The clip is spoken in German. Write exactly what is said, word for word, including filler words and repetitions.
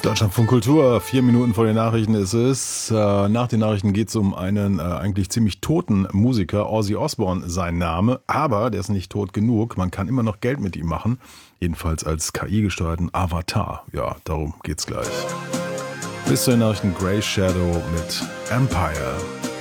Deutschlandfunk Kultur, vier Minuten vor den Nachrichten ist es. Äh, nach den Nachrichten geht es um einen äh, eigentlich ziemlich toten Musiker, Ozzy Osbourne sein Name, aber der ist nicht tot genug, man kann immer noch Geld mit ihm machen, jedenfalls als K I-gesteuerten Avatar. Ja, darum geht's gleich. Bis zu den Nachrichten Grey Shadow mit Empire.